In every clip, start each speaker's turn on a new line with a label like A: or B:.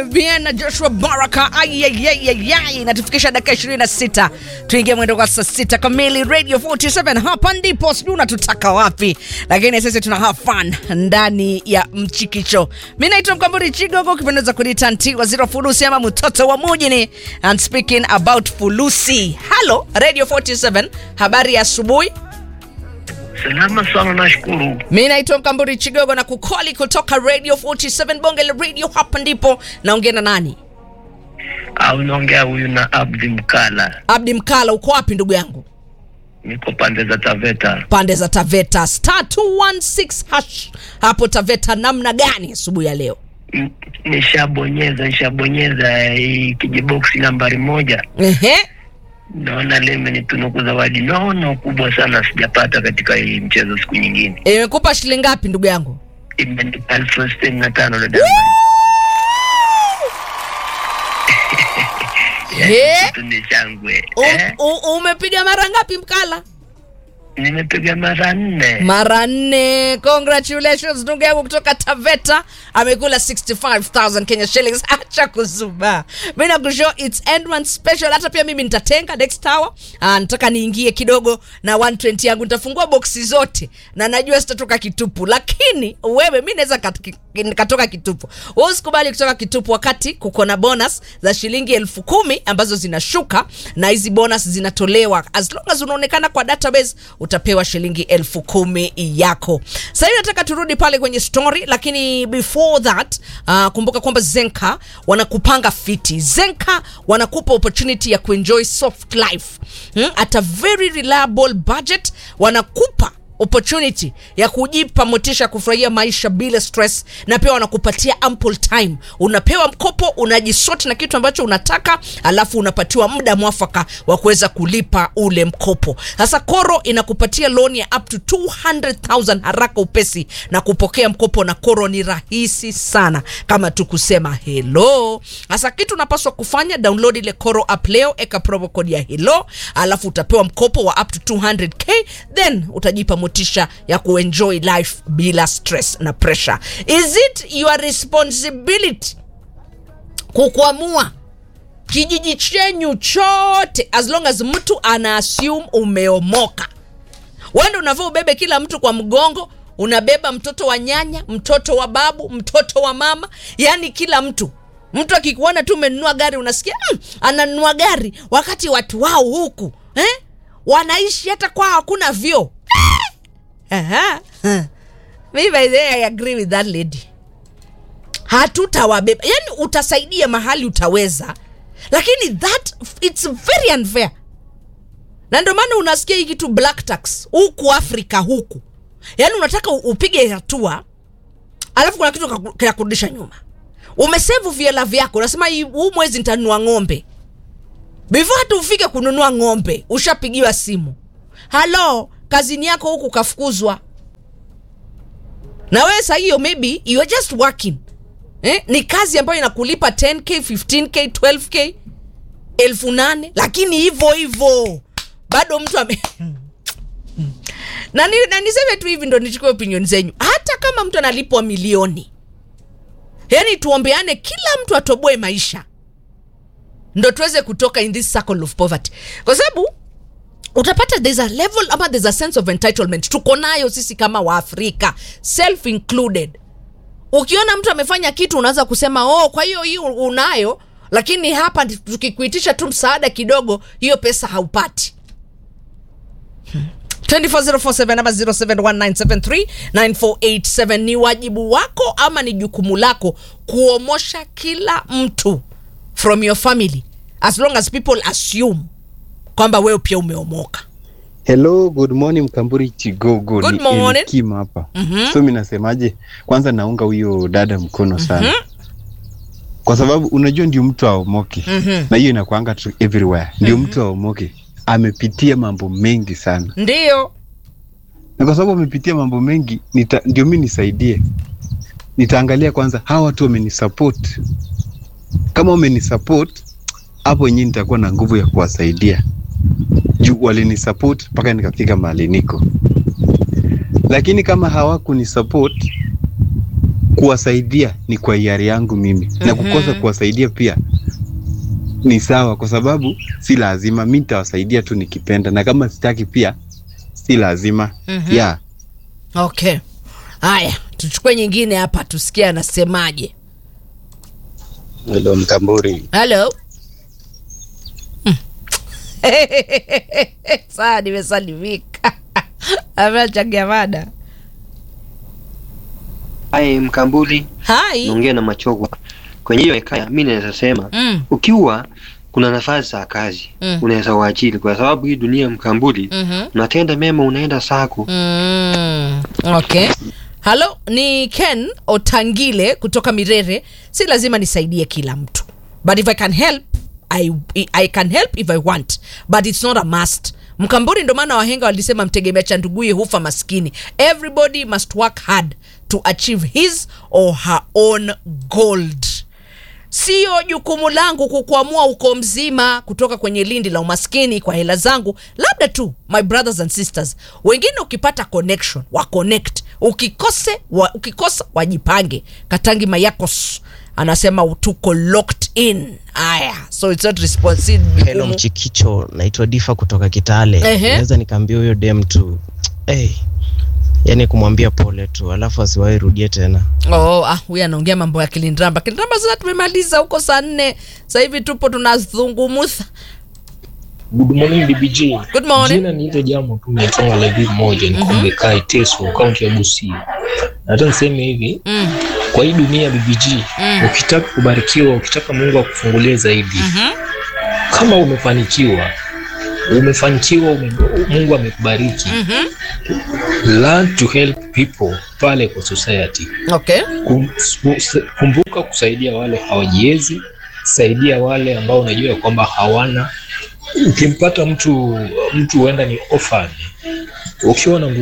A: Bien na Joshua Baraka. Ay. Natufikisha dakika 26. Tuingie mwendo kwa saa 6 kamili. Radio 47 hapa ndipo, sijui unatutaka wapi, lakini sisi tuna have fun ndani ya Mchikicho. Mimi naitwa Mkamburi Chigogo, kipendeza kunita Nti Waziri wa Fulusi ama mtoto wa mjini. And speaking about Fulusi. Hello Radio 47, habari ya asubuhi.
B: Salama sana, nashukuru.
A: Mimi naitwa Mkamburi Chigogo na kukoli kutoka Radio 47 Bonge la Radio, hapa ndipo. Naongea na nani?
B: Unaongea huyu na Abdi Mkala.
A: Abdi Mkala, uko wapi ndugu yangu?
B: Niko pande za Taveta.
A: Pande za Taveta, *216# hapo Taveta. Namna gani asubuhi ya leo?
B: Nishabonyeza hii kijiboksi nambari 1.
A: Ehe.
B: Naona leo imenitunuku zawadi naona kubwa sana, sijapata katika hii mchezo siku nyingine.
A: Imekupa shilingi ngapi ndugu yangu?
B: Imenipa 15,000 dada. Tunishangwe.
A: Umepiga mara ngapi Mkala?
B: Nimepiga mara 4.
A: Mara 4. Congratulations ndugu yangu kutoka Taveta. Amekula 65,000 Kenya shillings. Acha kuzuba. Mimi nakushow it's Endman special. Hata pia mimi nitatenga next hour. Nataka niingie kidogo na 120 yangu. Nitafungua boxi zote na najua sitatoka kitupu. Lakini wewe, mimi naweza katoka kitupu. Wewe usikubali kutoka kitupu wakati kuko na bonus za shilingi 10,000 ambazo zinashuka, na hizi bonus zinatolewa as long as unaonekana kwa database, utapewa shilingi 10,000 yako. Sasa nataka turudi pale kwenye story, lakini before that kumbuka kwamba Zenka wanakupanga fiti. Zenka wanakupa opportunity ya kuenjoy soft life at a very reliable budget. Wanakupa opportunity ya kujipa motisha kufurahia maisha bila stress, na pia wanakupatia ample time. Unapewa mkopo, unajisort na kitu ambacho unataka, alafu unapatiwa muda mwafaka wa kuweza kulipa ule mkopo. Sasa Koro inakupatia loan ya up to 200,000 haraka upesi, na kupokea mkopo na Koro ni rahisi sana kama tu kusema hello. Sasa kitu unapaswa kufanya, download ile Koro app leo, eka promo code ya hello, alafu utapewa mkopo wa up to 200k, then utajipa motisha ya kuenjoy life bila stress na pressure. Is it your responsibility kukuamua kijiji chenyu chote as long as mtu ana assume umeomoka? Wewe unavyo ubebe kila mtu kwa mgongo, unabeba mtoto wa nyanya, mtoto wa babu, mtoto wa mama, yani kila mtu. Mtu akikuona tu umenunua gari unasikia ananunua gari, wakati watu wao huku wanaishi hata kwa hakuna vyoo. Maybe I agree with that lady. Hatutawabeba. Yani utasaidia mahali utaweza, lakini it's very unfair. Na ndio maana unasikia hiki kitu black tax huku Afrika huku. Yani unataka upige hatua, alafu kuna kitu kinakurudisha nyuma. Umesave viela vyako, unasema huu mwezi nitanunua ng'ombe. Before hata ufike kununua ng'ombe, ushapigiwa simu. Hello, kazini yako huku kafukuzwa. Na wewe sasa hiyo maybe you are just working. Ni kazi ambayo inakulipa 10k, 15k, 12k, 8,000, lakini hivyo bado mtu na niseme tu hivi, ndo nichukue opinion zenyu. Hata kama mtu analipwa milioni, yani tuombeane kila mtu atoboe maisha, ndo tuweze kutoka in this circle of poverty. Kwa sababu utapata there's a level ama there's a sense of entitlement tuko nayo sisi kama Waafrika, self included. Ukiona mtu amefanya kitu unaanza kusema kwa hiyo hii unayo, lakini hapa tukikuitisha tu msaada kidogo, hiyo pesa haupati. 24047 ama 0719739487. Ni wajibu wako ama ni jukumu lako kuomosha kila mtu from your family, as long as people assume kwamba wewe pia umeomoka.
C: Hello, good morning Mkamburi Chigogo.
A: Good morning.
C: Kim hapa. So mimi nasemaje? Kwanza naunga huyo dada mkono sana. Kwa sababu unajua ndio mtu aomoke. Na hiyo inakuanga tu everywhere. Ndio mtu aomoke. Amepitia mambo mengi sana.
A: Ndio.
C: Na kwa sababu amepitia mambo mengi, ndio mimi nisaidie. Nitaangalia kwanza hawa watu wamenisupport. Kama wamenisupport, hapo nyinyi nitakuwa na nguvu ya kuwasaidia. Juu walinisupport mpaka nikafika mahali niko. Lakini kama hawakunisupport, kuwasaidia ni kwa hiari yangu mimi. Na kukosa kuwasaidia pia ni sawa, kwa sababu si lazima. Mimi nitawasaidia tu nikipenda, na kama sitaki pia si lazima. Yeah.
A: Okay. Haya, tuchukue nyingine hapa tusikie anasemaje.
C: Hello Mkamburi.
A: Hello. Saa nimesalimika. Amechangia mada.
D: Hai Mkamburi.
A: Hai.
D: Naongea na Machogwa. Kwenye hiyo hekaya mimi naweza sema ukiwa kuna nafasi za kazi unaweza uajiri, kwa sababu hii dunia Mkamburi unatenda mema unaenda sako.
A: Okay. Hello, ni Ken Otangile kutoka Mirere. Si lazima nisaidie kila mtu, but if I can help, I can help if I want, but it's not a must. Mkamburi, ndo maana wahenga walisema mtegemea cha nduguye hufa maskini. Everybody must work hard to achieve his or her own gold. Sio jukumu langu kukuamua uko mzima kutoka kwenye lindi la umaskini kwa hela zangu. Labda tu my brothers and sisters, wengine ukipata connection wa connect, ukikosa wajipange. Katangi Mayakos anasema tuko locked in. Aya, so it's not responsible.
E: Hello Mchikicho, naitwa Difa kutoka Kitale. Naweza nikaambia huyo dem tu yani kumwambia pole tu, alafu asiwahi rudie tena.
A: Huyu anaongea mambo ya Kilindrambwa. Kilindrambwa sasa tumemaliza huko saa 4. Sasa hivi tupo tunazungumza.
F: Good morning BBG.
A: Good morning.
F: Jina ni ile jamu tumetoa live moja ni Obekai Teso, kaunti ya Busia. Nataka niseme hivi, kwa hii dunia BBG, ukitaka kubarikiwa, ukitaka Mungu akufungulie zaidi. Kama umefanikiwa, Mungu amekubariki. Learn to help people pale kwa society.
A: Okay.
F: Kumbuka kusaidia wale hawajiwezi, saidia wale ambao unajua kwamba hawana. Ukimpata mtu huenda ni orphan, ukiwa na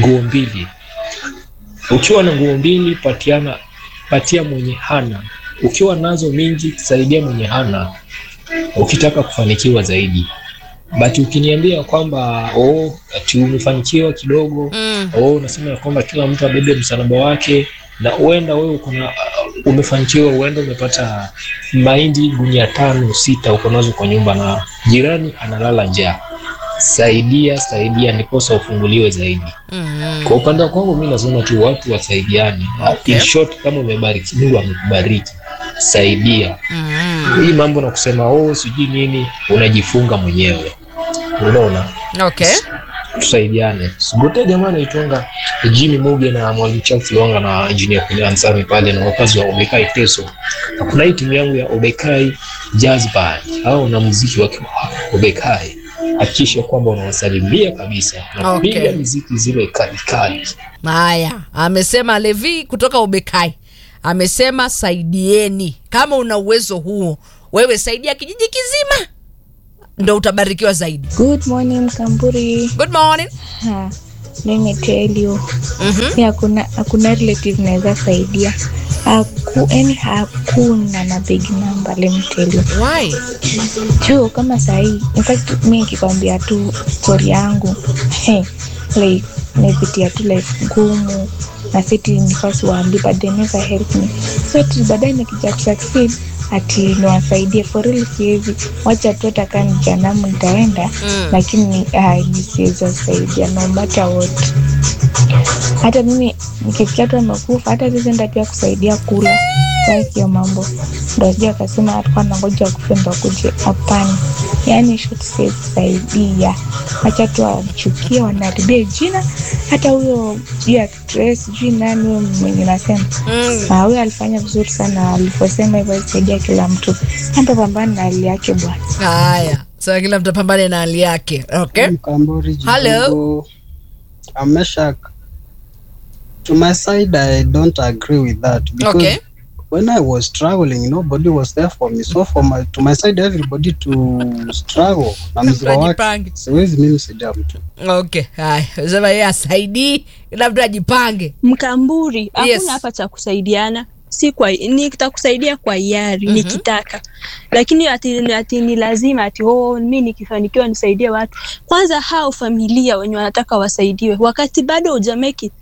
F: nguo mbili, patia mwenye hana. Ukiwa nazo mingi, saidia mwenye hana, ukitaka kufanikiwa zaidi. But ukiniambia kwamba ati umefanikiwa kidogo, unasema kwamba kila mtu abebe msalaba wake, na uenda wewe umefanikiwa, uenda umepata mahindi gunia 5-6 uko nazo kwa nyumba na jirani analala njaa. Saidia ndiposa ufunguliwe zaidi. Kwa upande wangu mimi nasema tu watu wasaidiane. In short, kama umebariki, Mungu amekubariki, saidia. Hii mambo na kusema sijui nini, unajifunga mwenyewe. Unaona?
A: Okay.
F: Tusaidiane. Sigote jamani itonga Jimmy Muge na Mwalimu Charles Wanga na engineer Kuliansami pale na wakazi wa Obekai Teso. Na kuna hii timu yangu ya Obekai Jazz Band. Hao na muziki wa Obekai. Hakikisha kwamba unawasalimia kabisa na piga muziki zile kali.
A: Haya, amesema Levi kutoka Obekai. Amesema saidieni. Kama una uwezo huo, wewe saidia kijiji kizima, ndo utabarikiwa zaidi.
G: Good morning Mkamburi.
A: Good morning.
G: Let me tell you. Hakuna relative naweza saidia. Hakuna na big number, let me tell you.
A: Why?
G: Kama sahi, in fact mimi nikikwambia tu story yangu, like nipitia tu life ngumu na siti nifasi waambi, but they never help me. So baadaye nikija succeed ati niwasaidie for real siwezi. Wacha tu atakani janamu nitaenda, lakini nisiweza saidia no matter what. Hata mimi nikifikia tu amekufa, hata nenda pia kusaidia kula. Kwa hiyo mambo ndio sija kasema atakuwa anangoja kufenda kuje, hapana. Yani should say saidia. Acha tu achukie wanaharibia jina. Hata huyo actress nani mwenye nasema huyo alifanya vizuri sana aliposema hivyo, saidia kila mtu. Hata pambana na hali yake bwana.
A: Haya, so kila mtu pambane na hali yake. Okay. Hello.
H: Ameshak. To my side, I don't agree with that because when I was traveling, nobody was there for me. So to my side, everybody to struggle. Siwezi mimi saidia mtu.
A: Okay, haya. Sema yeye asaidii, ila mtu ajipange.
I: Mkamburi, hakuna hapa cha kusaidiana. Nitakusaidia kwa hiari nikitaka. Lakini ati ni lazima ati mimi nikifanikiwa nisaidie watu. Kwanza hao familia wenye wanataka wasaidiwe wakati bado hujamake it.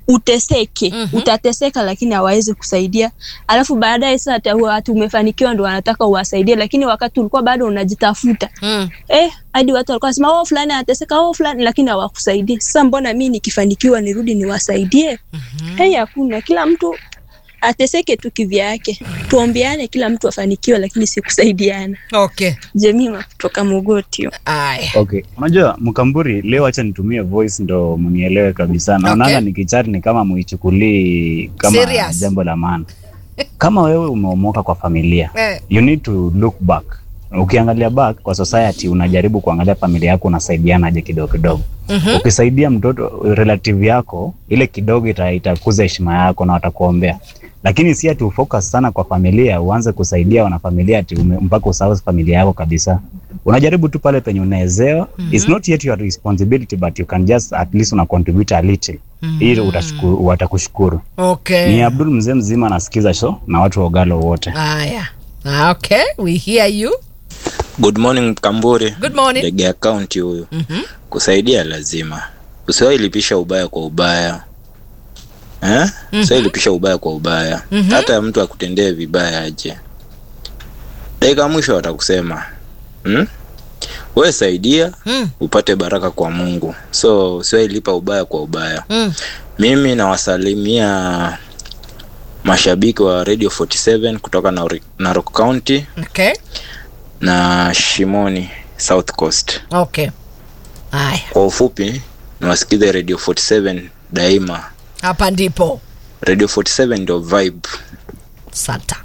I: uteseke, utateseka lakini hawawezi kusaidia. Alafu baadaye sasa watu umefanikiwa ndio wanataka uwasaidie, lakini wakati ulikuwa bado unajitafuta. Hadi watu walikuwa wasema fulani anateseka, fulani, lakini hawakusaidii. Sasa mbona mimi nikifanikiwa nirudi niwasaidie? Hakuna, kila mtu ateseke tu kivyake. Tuombeane kila mtu afanikiwe, lakini si kusaidiana.
A: Okay.
I: Jemima kutoka Mogotio.
J: Okay. Unajua Mkamburi, leo acha nitumie voice ndo mnielewe kabisa. Naona nikichati ni kama muichukulie kama serious, jambo la maana. Kama wewe umeomoka kwa familia, you need to look back. Ukiangalia back kwa society, unajaribu kuangalia familia yako unasaidiana aje kidogo kidogo. Ukisaidia mtoto relative yako, ile kidogo itakuza heshima yako na watakuombea. Lakini si ati ufocus sana kwa familia, uanze kusaidia wana familia ati mpaka usahau familia yako kabisa. Unajaribu tu pale penye unaezewa. It's not yet your responsibility, but you can just at least una contribute a little. Ili watakushukuru.
A: Okay.
J: Ni Abdul mzee mzima nasikiza show na watu wa Ogalo wote.
A: Okay, we hear you.
K: Good morning Mkamburi.
A: Good morning.
K: Ndege account huyu. Kusaidia lazima. Usiwailipisha ubaya kwa ubaya. Usiwailipisha ubaya kwa ubaya. Hata mtu akutendee vibaya aje, dakika mwisho watakusema wewe saidia upate baraka kwa Mungu. So usiwailipa ubaya kwa ubaya. Mimi nawasalimia mashabiki wa Radio 47 kutoka Narok County.
A: Okay.
K: Na Shimoni South Coast.
A: Okay.
K: Kwa ufupi nawasikiza Radio 47 daima.
A: Hapa ndipo
K: Radio 47 ndio vibe.
A: Santa.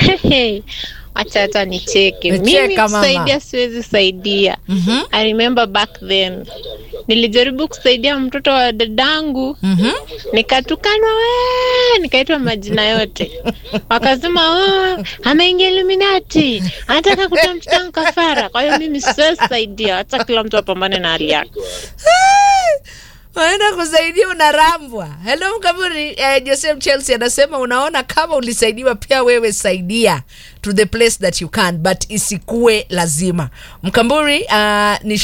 L: Acha hata nicheke. Mimi kusaidia siwezi saidia. I remember back then nilijaribu kusaidia mtoto wa dadangu. Nikatukanwa nikaitwa majina yote. Wakasema ameingia Illuminati, anataka kutoa mtoto wangu kafara. Kwa hiyo mimi siwezi saidia, hata kila mtu apambane na hali yake.
A: Waenda kusaidia unarambwa. Hello Mkamburi, Joseph Chelsea anasema unaona kama ulisaidiwa pia wewe saidia to the place that you can, but isikue lazima. Mkamburi ni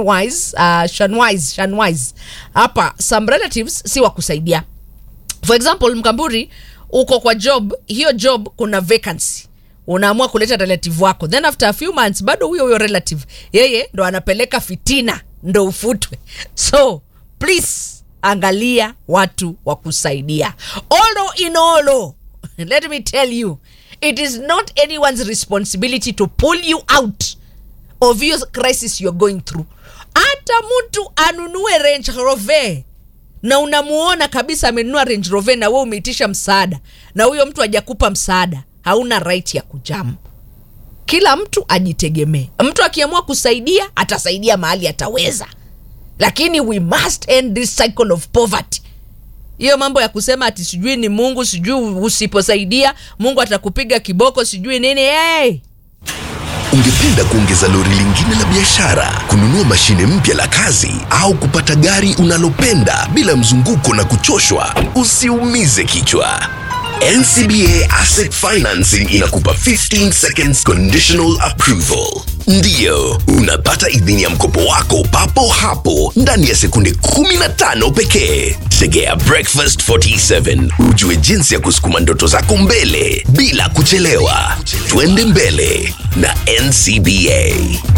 A: Shanwise. Hapa some relatives si wa kusaidia. For example, Mkamburi uko kwa job, hiyo job kuna vacancy. Unaamua kuleta relative wako. Then after a few months bado huyo relative yeye ndo anapeleka fitina ndo ufutwe. So please angalia watu wa kusaidia. All, let me tell you, it is not anyone's responsibility to pull you out of your crisis you're going through. Hata mtu anunue Range Rover na unamuona kabisa amenunua Range Rover na wewe umeitisha msaada na huyo mtu hajakupa msaada, hauna right ya kujamu. Kila mtu ajitegemee. Mtu akiamua kusaidia atasaidia mahali ataweza. Lakini we must end this cycle of poverty. Hiyo mambo ya kusema ati sijui ni Mungu, sijui usiposaidia Mungu atakupiga kiboko, sijui nini.
M: Ungependa kuongeza lori lingine la biashara, kununua mashine mpya la kazi, au kupata gari unalopenda bila mzunguko na kuchoshwa? Usiumize kichwa. NCBA Asset Financing inakupa 15 seconds conditional approval. Ndiyo, unapata idhini ya mkopo wako papo hapo ndani ya sekunde 15 pekee. Tegea Breakfast 47 ujue jinsi ya kusukuma ndoto zako mbele bila kuchelewa. Twende mbele na NCBA.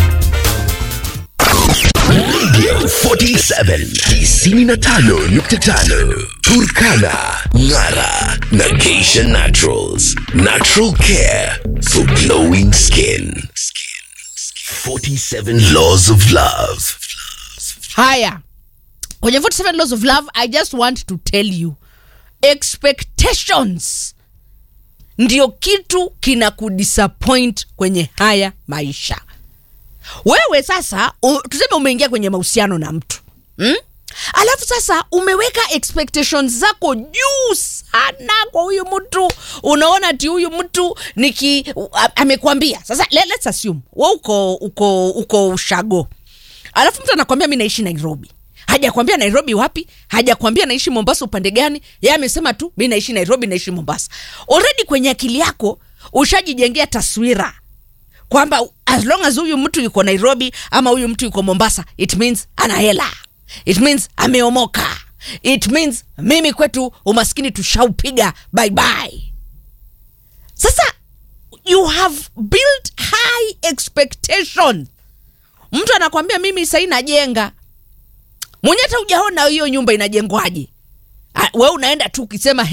M: Radio 47 95.5 Turkana, Ngara na Geisha Naturals. Natural care for glowing skin. 47 Laws of Love.
A: Haya. Kwenye 47 Laws of Love, I just want to tell you, expectations ndio kitu kina kudisappoint kwenye haya maisha. Wewe sasa tuseme umeingia kwenye mahusiano na mtu alafu sasa umeweka expectations zako juu sana kwa huyu mtu. Unaona ati huyu mtu amekwambia sasa, let's assume wewe uko Ushago, alafu mtu anakuambia mimi naishi Nairobi. Hajakwambia Nairobi wapi, hajakwambia naishi Mombasa upande gani. Yeye amesema tu mimi naishi Nairobi, naishi Mombasa. Already kwenye akili yako ushajijengea taswira kwamba as long as huyu mtu yuko Nairobi ama huyu mtu yuko Mombasa, it means ana hela, it means ameomoka, It means mimi kwetu umaskini tushaupiga bye bye. Sasa you have built high expectation. Mtu anakuambia mimi sasa najenga. Mwenye hata hujaona hiyo nyumba inajengwaje. Wewe unaenda tu ukisema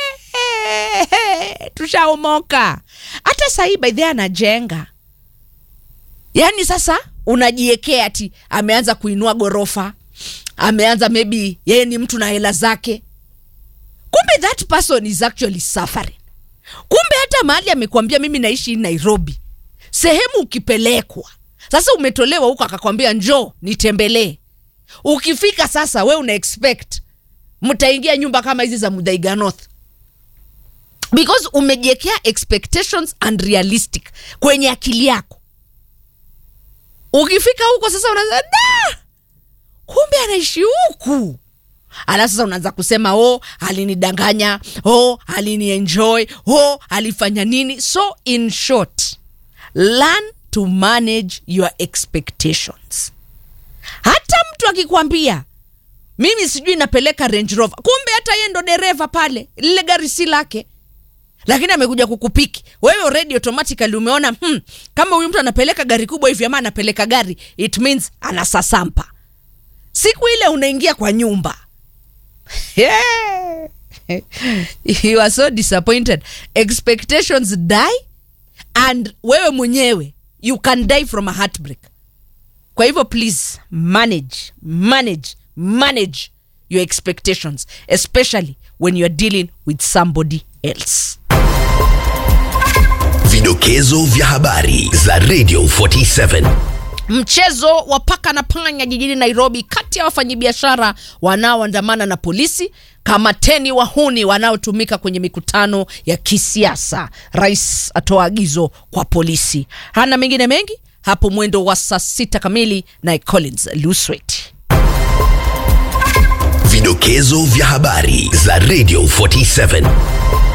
A: tushaomoka. Hata sasa by the anajenga. Yaani sasa unajiekea ati ameanza kuinua gorofa. Ameanza maybe yeye ni mtu na hela zake. Kumbe that person is actually suffering. Kumbe hata mahali amekwambia mimi naishi Nairobi. Sehemu ukipelekwa. Sasa umetolewa huko akakwambia njoo nitembelee. Ukifika sasa we una expect mtaingia nyumba kama hizi za Muthaiga North. Because umejiwekea expectations unrealistic kwenye akili yako. Ukifika huko sasa unaanza kumbe anaishi huku. Alafu sasa unaanza kusema alinidanganya, alinienjoy, alifanya nini. So in short, learn to manage your expectations. Hata mtu akikwambia mimi sijui napeleka Range Rover, kumbe hata yeye ndo dereva pale, lile gari si lake, lakini amekuja kukupiki wewe. Already automatically umeona kama huyu mtu anapeleka gari kubwa hivi ama anapeleka gari, it means anasasampa. Siku ile unaingia kwa nyumba, you are so disappointed. Expectations die, and wewe mwenyewe you can die from a heartbreak. Kwa hivyo please manage your expectations, especially when you are dealing with somebody else.
M: Vidokezo vya habari za Radio 47.
A: Mchezo wa paka na panya jijini Nairobi kati ya wafanyabiashara wanaoandamana na polisi, kamateni wahuni wanaotumika kwenye mikutano ya kisiasa. Rais atoa agizo kwa polisi. Hana mengine mengi hapo mwendo wa saa 6 kamili na Collins Luswet.
M: Vidokezo vya habari za Radio 47.